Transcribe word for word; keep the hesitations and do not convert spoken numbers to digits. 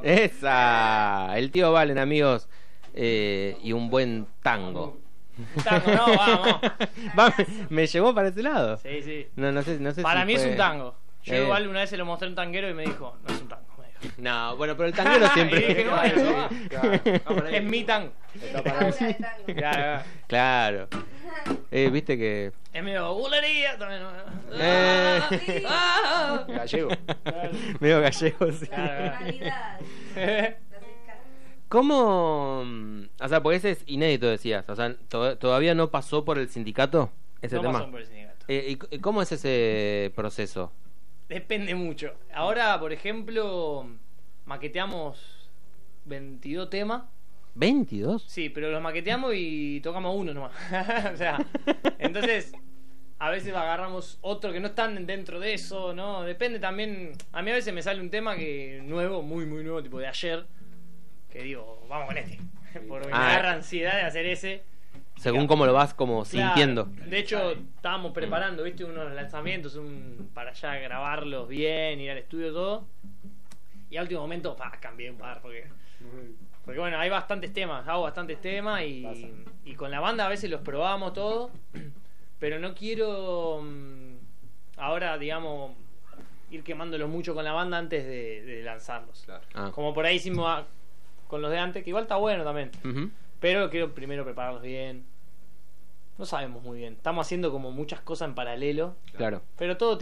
Esa, el tío Valen, amigos. Eh, y un buen tango. Un tango, no, vamos. Va, me, me llevó para ese lado. Sí, sí. No, no sé, no sé Para si mí fue... es un tango. Yo Eh. igual una vez se lo mostré a un tanguero y me dijo, no es un tango. Me dijo. No, bueno, pero el tanguero siempre. Y dije, bueno, eso va. Claro. No, pero ahí- Es mi tango. Está Aura para- de tango. Claro, Claro. Eh, viste que. es medio bulería también. ¿no? Eh. Sí. Ah. Gallego. Medio gallego, sí. Claro. Tonalidad. ¿Cómo? O sea, porque ese es inédito, decías. O sea, to- todavía no pasó por el sindicato ese No tema. pasó por el sindicato. Eh, ¿y cómo es ese proceso? Depende mucho. Ahora, por ejemplo, maqueteamos veintidós temas. ¿veintidós? Sí, pero los maqueteamos y tocamos uno nomás. O sea, entonces a veces agarramos otro que no están dentro de eso, ¿no? Depende también. A mí a veces me sale un tema que nuevo, muy, muy nuevo, tipo de ayer, que digo, vamos con este. Porque me Ah. agarra ansiedad de hacer ese. Según cómo lo vas como Claro. sintiendo. De hecho, estábamos preparando, viste, unos lanzamientos, un para allá grabarlos bien, ir al estudio, todo. Y al último momento, pa, cambié un par, porque. Porque bueno, hay bastantes temas, hago bastantes temas y, y con la banda a veces los probamos todo, pero no quiero mm, ahora, digamos, ir quemándolos mucho con la banda antes de, de lanzarlos. Claro. Ah. Como por ahí hicimos a- con los de antes, que igual está bueno también, Ujú. pero quiero primero prepararlos bien. No sabemos muy bien, estamos haciendo como muchas cosas en paralelo, Claro. pero todo